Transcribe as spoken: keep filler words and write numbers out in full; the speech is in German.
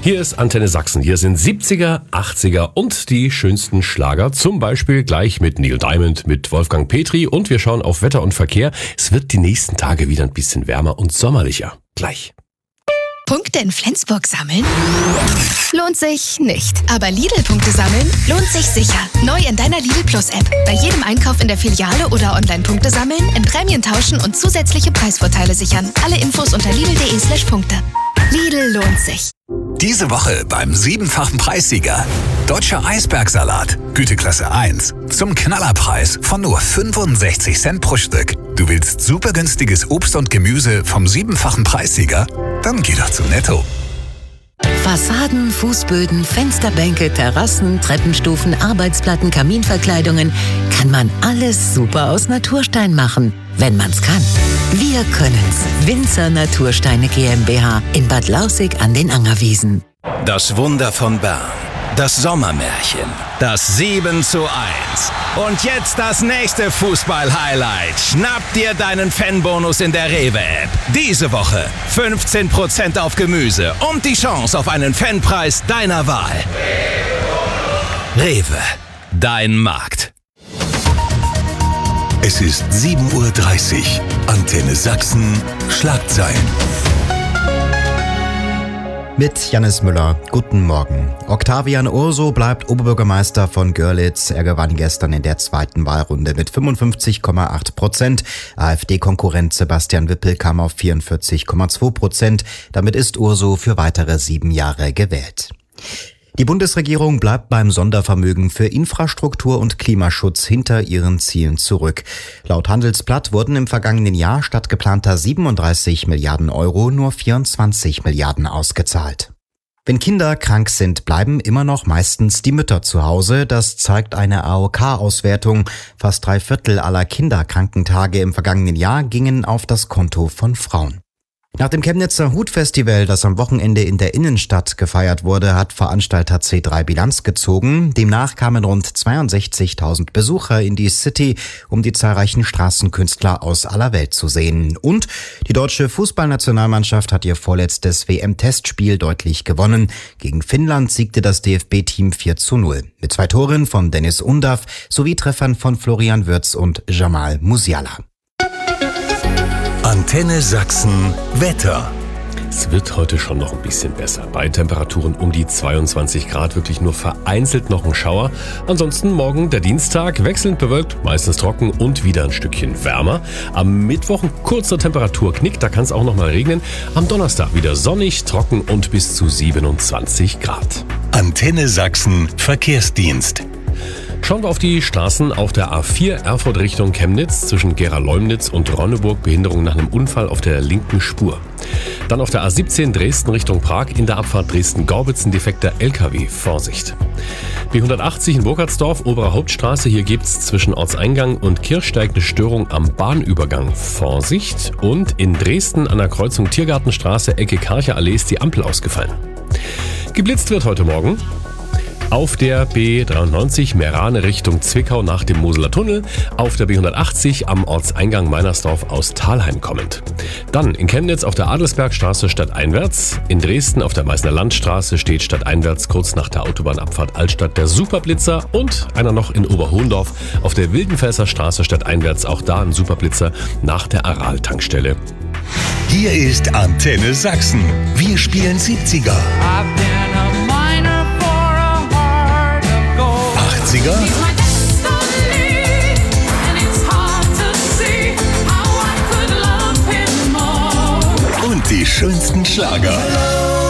Hier ist Antenne Sachsen. Hier sind siebziger, achtziger und die schönsten Schlager. Zum Beispiel gleich mit Neil Diamond, mit Wolfgang Petri. Und wir schauen auf Wetter und Verkehr. Es wird die nächsten Tage wieder ein bisschen wärmer und sommerlicher. Gleich. Punkte in Flensburg sammeln? Lohnt sich nicht. Aber Lidl-Punkte sammeln lohnt sich sicher. Neu in deiner Lidl Plus-App. Bei jedem Einkauf in der Filiale oder online Punkte sammeln, in Prämien tauschen und zusätzliche Preisvorteile sichern. Alle Infos unter lidl.de slash Punkte. Lidl lohnt sich. Diese Woche beim siebenfachen Preissieger. Deutscher Eisbergsalat, Güteklasse eins. Zum Knallerpreis von nur fünfundsechzig Cent pro Stück. Du willst super günstiges Obst und Gemüse vom siebenfachen Preissieger? Dann geh doch zu Netto. Fassaden, Fußböden, Fensterbänke, Terrassen, Treppenstufen, Arbeitsplatten, Kaminverkleidungen. Kann man alles super aus Naturstein machen, wenn man's kann. Wir können's. Winzer Natursteine GmbH in Bad Lausick an den Angerwiesen. Das Wunder von Bern. Das Sommermärchen. Das sieben zu eins. Und jetzt das nächste Fußball-Highlight. Schnapp dir deinen Fanbonus in der Rewe-App. Diese Woche fünfzehn Prozent auf Gemüse und die Chance auf einen Fanpreis deiner Wahl. Rewe. Dein Markt. Es ist sieben Uhr dreißig. Antenne Sachsen. Schlagzeilen. Mit Jannis Müller. Guten Morgen. Octavian Urso bleibt Oberbürgermeister von Görlitz. Er gewann gestern in der zweiten Wahlrunde mit fünfundfünfzig Komma acht Prozent. AfD-Konkurrent Sebastian Wippel kam auf vierundvierzig Komma zwei Prozent. Damit ist Urso für weitere sieben Jahre gewählt. Die Bundesregierung bleibt beim Sondervermögen für Infrastruktur und Klimaschutz hinter ihren Zielen zurück. Laut Handelsblatt wurden im vergangenen Jahr statt geplanter siebenunddreißig Milliarden Euro nur vierundzwanzig Milliarden ausgezahlt. Wenn Kinder krank sind, bleiben immer noch meistens die Mütter zu Hause. Das zeigt eine A O K-Auswertung. Fast drei Viertel aller Kinderkrankentage im vergangenen Jahr gingen auf das Konto von Frauen. Nach dem Chemnitzer Hutfestival, das am Wochenende in der Innenstadt gefeiert wurde, hat Veranstalter C drei Bilanz gezogen. Demnach kamen rund zweiundsechzigtausend Besucher in die City, um die zahlreichen Straßenkünstler aus aller Welt zu sehen. Und die deutsche Fußballnationalmannschaft hat ihr vorletztes W M-Testspiel deutlich gewonnen. Gegen Finnland siegte das D F B-Team vier zu null. Mit zwei Toren von Dennis Undav sowie Treffern von Florian Wirtz und Jamal Musiala. Antenne Sachsen Wetter. Es wird heute schon noch ein bisschen besser. Bei Temperaturen um die zweiundzwanzig Grad, wirklich nur vereinzelt noch ein Schauer. Ansonsten morgen der Dienstag, wechselnd bewölkt, meistens trocken und wieder ein Stückchen wärmer. Am Mittwoch ein kurzer Temperaturknick, da kann es auch noch mal regnen. Am Donnerstag wieder sonnig, trocken und bis zu siebenundzwanzig Grad. Antenne Sachsen Verkehrsdienst. Schauen wir auf die Straßen. Auf der A vier Erfurt Richtung Chemnitz zwischen Gera-Leumnitz und Ronneburg Behinderung nach einem Unfall auf der linken Spur. Dann auf der A siebzehn Dresden Richtung Prag in der Abfahrt Dresden-Gorbitz ein defekter L K W. Vorsicht. B hundertachtzig in Burkhardsdorf, obere Hauptstraße. Hier gibt's zwischen Ortseingang und Kirchsteig eine Störung am Bahnübergang. Vorsicht. Und in Dresden an der Kreuzung Tiergartenstraße Ecke Karcher Allee ist die Ampel ausgefallen. Geblitzt wird heute Morgen. Auf der B dreiundneunzig Meerane Richtung Zwickau nach dem Moseler Tunnel, auf der B hundertachtzig am Ortseingang Meinersdorf aus Thalheim kommend. Dann in Chemnitz auf der Adelsbergstraße stadteinwärts, in Dresden auf der Meißner Landstraße steht stadteinwärts kurz nach der Autobahnabfahrt Altstadt der Superblitzer und einer noch in Oberhohendorf auf der Wildenfelser Straße stadteinwärts, auch da ein Superblitzer nach der Aral-Tankstelle. Hier ist Antenne Sachsen. Wir spielen siebziger. achtziger und die schönsten Schlager.